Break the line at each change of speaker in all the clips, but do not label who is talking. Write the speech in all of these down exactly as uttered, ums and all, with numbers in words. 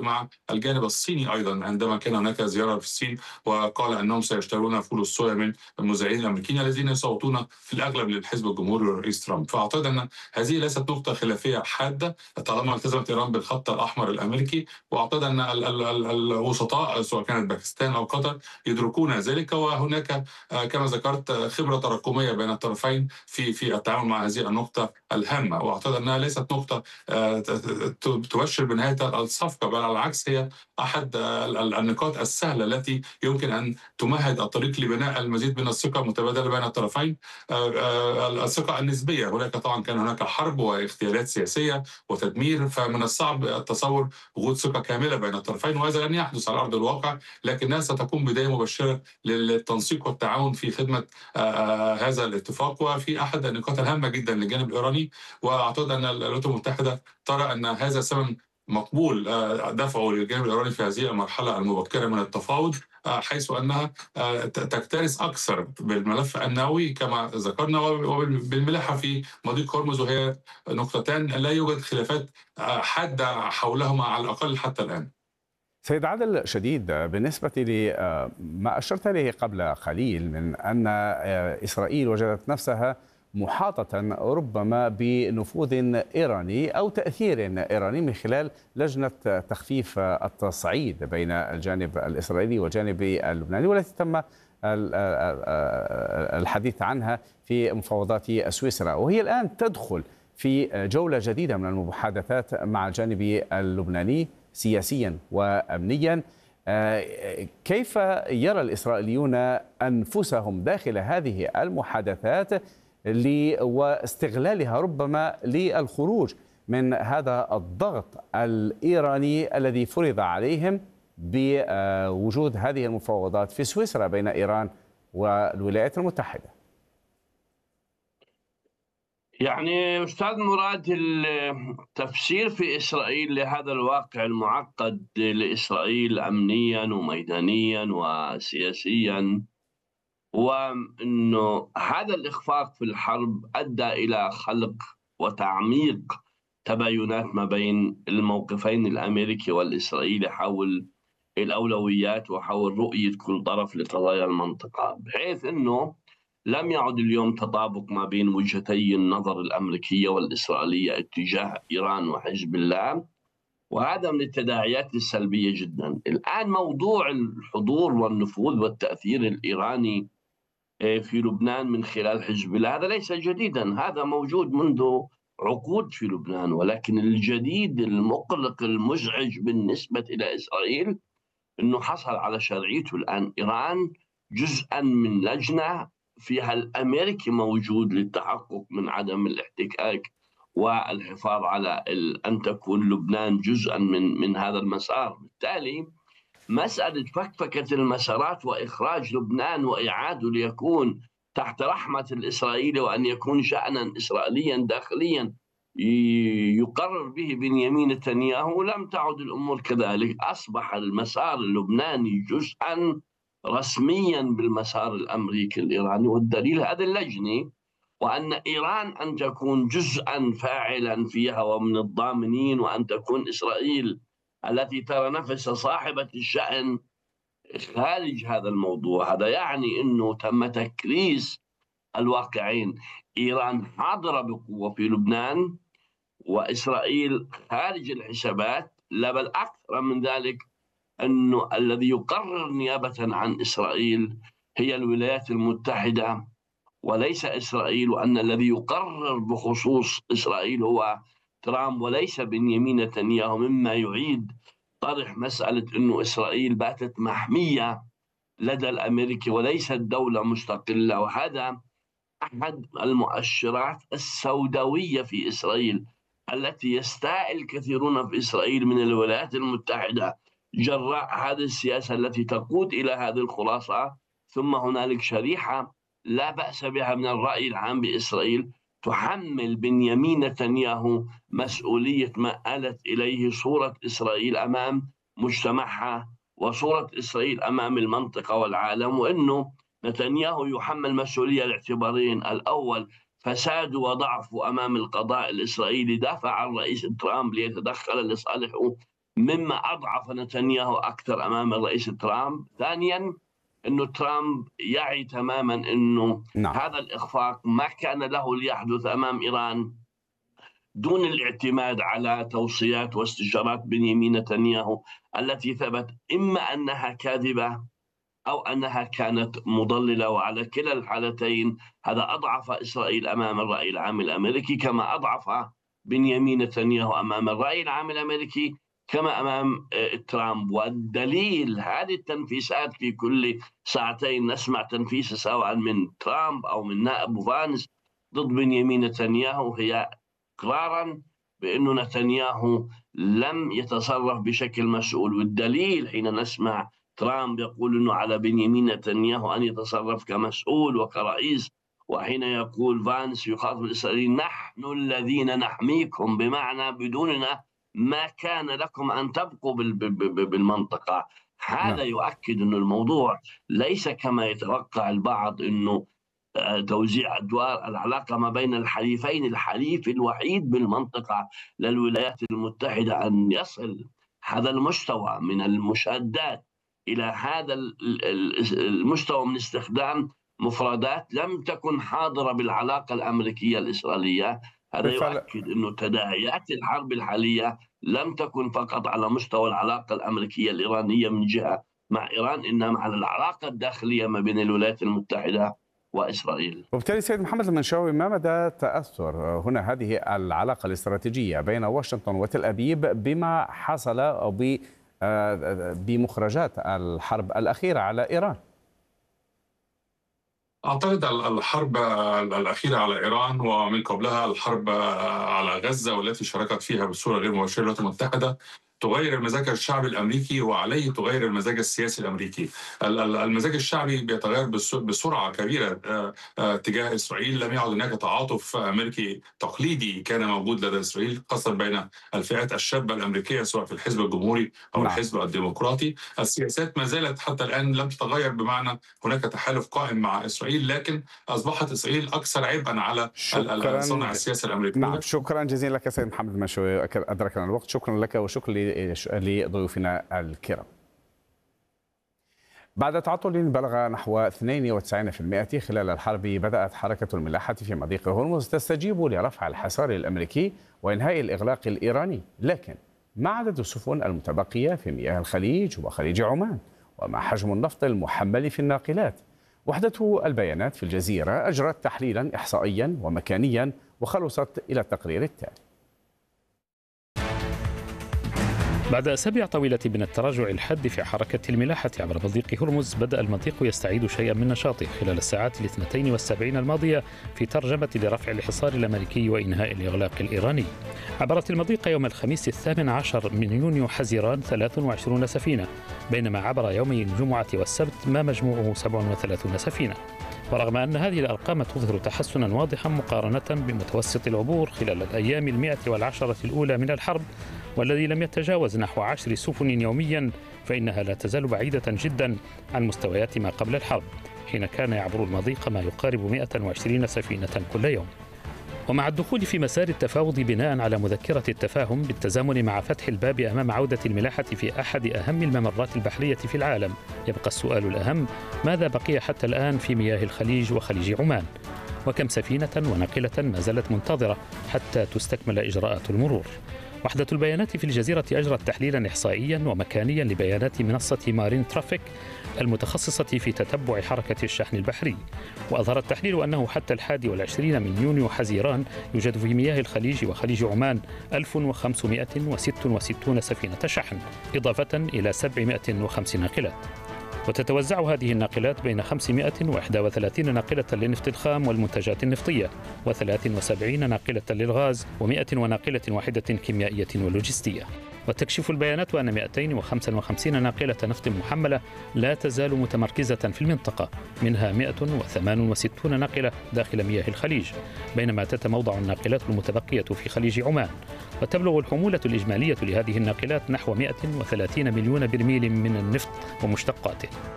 مع الجانب الصيني أيضا عندما كان هناك زيارة في الصين، وقال أنهم سيشترون فول الصويا من المزارعين الأمريكيين الذين يصوتون في الأغلب للحزب الجمهوري والرئيس ترامب. فأعتقد أن هذه ليست نقطة خلافية حادة طالما التزمت إيران بالخط الأحمر الأمريكي، وأعتقد أن ال- ال- ال- الوسطاء سواء كانت باكستان أو قطر يدركون ذلك، وهناك آه، كما ذكرت آه، خبرة تراكمية بين الطرفين في في التعامل مع هذه النقطة الهامة. وأعتقد أنها ليست نقطة آه، ت- ت- تبشر بنهاية الصفقة، بل على العكس هي أحد آه، ال- ال- النقاط السهلة التي يمكن أن تمهد الطريق لبناء المزيد من الثقة المتبادلة بين الطرفين. آه، آه، الثقة النسبية، هناك طبعا كان هناك حرب واغتيالات سياسية وتدمير، فمن الصعب التصور وجود ثقة كاملة بين الطرفين، وهذا لن يحدث على أرض الواقع، لكنها ستكون بداية مبشرة للتنسيق والتعاون في خدمة آه، آه، هذا الاتفاق، وفي أحد النقاط الهامة جدا للجانب الإيراني. وأعتقد أن الولايات المتحدة ترى أن هذا ثمن مقبول آه، دفعه للجانب الإيراني في هذه المرحلة المبكرة من التفاوض، آه، حيث أنها آه، ت- تكترث أكثر بالملف النووي كما ذكرنا، وبالملاحة في مضيق هرمز، وهي نقطتان لا يوجد خلافات آه، حادة حولهما على الأقل حتى الآن.
سيد عادل شديد، بالنسبة لما أشرت إليه قبل قليل من أن إسرائيل وجدت نفسها محاطة ربما بنفوذ إيراني أو تأثير إيراني من خلال لجنة تخفيف التصعيد بين الجانب الإسرائيلي والجانب اللبناني، والتي تم الحديث عنها في مفاوضات سويسرا، وهي الآن تدخل في جولة جديدة من المحادثات مع الجانب اللبناني سياسيا وأمنيا. كيف يرى الإسرائيليون أنفسهم داخل هذه المحادثات واستغلالها ربما للخروج من هذا الضغط الإيراني الذي فرض عليهم بوجود هذه المفاوضات في سويسرا بين إيران والولايات المتحدة؟
يعني أستاذ مراد، التفسير في إسرائيل لهذا الواقع المعقد لإسرائيل أمنيا وميدانيا وسياسيا هو أنه هذا الإخفاق في الحرب أدى إلى خلق وتعميق تباينات ما بين الموقفين الأمريكي والإسرائيلي حول الأولويات وحول رؤية كل طرف لقضايا المنطقة، بحيث أنه لم يعد اليوم تطابق ما بين وجهتي النظر الأمريكية والإسرائيلية اتجاه إيران وحزب الله، وهذا من التداعيات السلبية جدا. الآن موضوع الحضور والنفوذ والتأثير الإيراني في لبنان من خلال حزب الله هذا ليس جديدا، هذا موجود منذ عقود في لبنان، ولكن الجديد المقلق المزعج بالنسبة إلى إسرائيل أنه حصل على شرعيته الآن إيران جزءا من لجنة فيها الأمريكي موجود للتحقق من عدم الاحتكاك والحفاظ على أن تكون لبنان جزءا من من هذا المسار. بالتالي مسألة فكفكة المسارات وإخراج لبنان وإعادة ليكون تحت رحمة الإسرائيلي وأن يكون شأنا إسرائيليا داخليا يقرر به بنيامين نتنياهو، لم تعد الأمور كذلك. أصبح المسار اللبناني جزءا رسميا بالمسار الأمريكي الإيراني، والدليل هذا اللجنة، وأن إيران أن تكون جزءا فاعلا فيها ومن الضامنين، وأن تكون إسرائيل التي ترى نفسها صاحبة الشأن خارج هذا الموضوع. هذا يعني أنه تم تكريس الواقعين، إيران حاضرة بقوة في لبنان وإسرائيل خارج الحسابات، لا بل أكثر من ذلك أنه الذي يقرر نيابة عن إسرائيل هي الولايات المتحدة وليس إسرائيل، وأن الذي يقرر بخصوص إسرائيل هو ترامب وليس بنيامين نتنياهو، مما يعيد طرح مسألة أنه إسرائيل باتت محمية لدى الأمريكي وليست دولة مستقلة. وهذا أحد المؤشرات السوداوية في إسرائيل التي يستاء الكثيرون في إسرائيل من الولايات المتحدة جراء هذه السياسة التي تقود إلى هذه الخلاصة. ثم هنالك شريحة لا بأس بها من الرأي العام بإسرائيل تحمل بنيامين نتنياهو مسؤولية ما آلت إليه صورة إسرائيل أمام مجتمعها وصورة إسرائيل أمام المنطقة والعالم، وأنه نتنياهو يحمل مسؤولية لاعتبارين: الأول فساد وضعفه أمام القضاء الإسرائيلي، دافع عن رئيس ترامب ليتدخل لصالحه مما أضعف نتنياهو أكثر أمام الرئيس ترامب. ثانيا أنه ترامب يعي تماما أنه
نعم.
هذا الإخفاق ما كان له ليحدث أمام إيران دون الاعتماد على توصيات واستشارات بنيامين نتنياهو التي ثبت إما أنها كاذبة أو أنها كانت مضللة، وعلى كلا الحالتين هذا أضعف إسرائيل أمام الرأي العام الأمريكي، كما أضعف بنيامين نتنياهو أمام الرأي العام الأمريكي كما أمام ترامب. والدليل هذه التنفيسات في كل ساعتين نسمع تنفيس سواء من ترامب أو من نائب فانس ضد بنيامين نتنياهو هي إقرارا بأن نتنياهو لم يتصرف بشكل مسؤول. والدليل حين نسمع ترامب يقول أنه على بنيامين نتنياهو أن يتصرف كمسؤول وكرئيس، وحين يقول فانس يخاطب الإسرائيليين نحن الذين نحميكم، بمعنى بدوننا ما كان لكم أن تبقوا بالمنطقة. هذا يؤكد أن الموضوع ليس كما يتوقع البعض أنه توزيع أدوار العلاقة ما بين الحليفين. الحليف الوحيد بالمنطقة للولايات المتحدة أن يصل هذا المستوى من المشادات إلى هذا المستوى من استخدام مفردات لم تكن حاضرة بالعلاقة الأمريكية الإسرائيلية. هذا يؤكد أن تداعيات الحرب الحالية لم تكن فقط على مستوى العلاقة الأمريكية الإيرانية من جهة مع إيران، إنما على العلاقة الداخلية ما بين الولايات المتحدة وإسرائيل.
وبالتالي سيد محمد المنشاوي، ما مدى تأثر هنا هذه العلاقة الاستراتيجية بين واشنطن وتل أبيب بما حصل أو بمخرجات الحرب الأخيرة على إيران؟
أعتقد الحرب الأخيرة على إيران ومن قبلها الحرب على غزة والتي شاركت فيها بصورة غير مباشرة الولايات المتحدة تغير المزاج الشعبي الأمريكي، وعليه تغير المزاج السياسي الأمريكي. المزاج الشعبي بيتغير بسرعة كبيرة تجاه إسرائيل. لم يعد هناك تعاطف أمريكي تقليدي كان موجود لدى إسرائيل، خاصة بين الفئات الشابة الأمريكية سواء في الحزب الجمهوري أو الحزب الديمقراطي. السياسات ما زالت حتى الآن لم تتغير، بمعنى هناك تحالف قائم مع إسرائيل، لكن أصبحت إسرائيل أكثر عبئا على صنع السياسة الأمريكية.
نعم، شكرا جزيلا لك سيد محمد المنشاوي، أدركنا الوقت. شكرا لك وشكرا لضيوفنا الكرام. بعد تعطل بلغ نحو اثنين وتسعين بالمئة خلال الحرب، بدأت حركة الملاحة في مضيق هرمز تستجيب لرفع الحصار الأمريكي وإنهاء الإغلاق الإيراني، لكن ما عدد السفن المتبقية في مياه الخليج وخليج عمان؟ وما حجم النفط المحمل في الناقلات؟ وحدة البيانات في الجزيرة أجرت تحليلا إحصائيا ومكانيا وخلصت إلى التقرير التالي.
بعد أسابيع طويلة من التراجع الحاد في حركة الملاحة عبر مضيق هرمز، بدأ المضيق يستعيد شيئا من نشاطه خلال الساعات الاثنتين والسبعين الماضية في ترجمة لرفع الحصار الأمريكي وإنهاء الإغلاق الإيراني. عبرت المضيق يوم الخميس الثامن عشر من يونيو حزيران ثلاث وعشرين سفينة، بينما عبر يومي الجمعة والسبت ما مجموعه سبع وثلاثين سفينة. ورغم أن هذه الأرقام تظهر تحسنا واضحا مقارنة بمتوسط العبور خلال الأيام المئة والعشرة الأولى من الحرب، والذي لم يتجاوز نحو عشر سفن يوميا، فإنها لا تزال بعيدة جدا عن مستويات ما قبل الحرب، حين كان يعبر المضيق ما يقارب مئة وعشرين سفينة كل يوم. ومع الدخول في مسار التفاوض بناء على مذكرة التفاهم بالتزامن مع فتح الباب أمام عودة الملاحة في أحد أهم الممرات البحرية في العالم، يبقى السؤال الأهم: ماذا بقي حتى الآن في مياه الخليج وخليج عمان؟ وكم سفينة وناقلة ما زالت منتظرة حتى تستكمل إجراءات المرور؟ وحدة البيانات في الجزيرة أجرت تحليلا إحصائيا ومكانيا لبيانات منصة مارين ترافيك المتخصصة في تتبع حركة الشحن البحري، وأظهر التحليل أنه حتى الحادي والعشرين من يونيو حزيران يوجد في مياه الخليج وخليج عمان ألف وخمسمئة وستة وستين سفينة شحن، إضافة إلى سبعمئة وخمس ناقلات. وتتوزع هذه الناقلات بين خمسمئة وواحد وثلاثين ناقلة للنفط الخام والمنتجات النفطية، وثلاث وسبعين ناقلة للغاز، ومئة وناقلة واحدة كيميائية ولوجستية. وتكشف البيانات أن مئتين وخمسة وخمسين ناقلة نفط محملة لا تزال متمركزة في المنطقة، منها مئة وثمانية وستين ناقلة داخل مياه الخليج، بينما تتموضع الناقلات المتبقية في خليج عمان. وتبلغ الحمولة الإجمالية لهذه الناقلات نحو مئة وثلاثين مليون برميل من النفط ومشتقاته.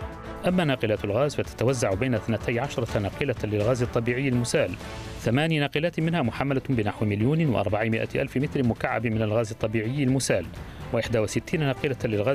أما ناقلات الغاز فتتوزع بين اثنتي عشرة ناقلة للغاز الطبيعي المسال، ثماني ناقلات منها محملة بنحو مليون وأربعمائة ألف متر مكعب من الغاز الطبيعي المسال، وإحدى وستين ناقلة للغاز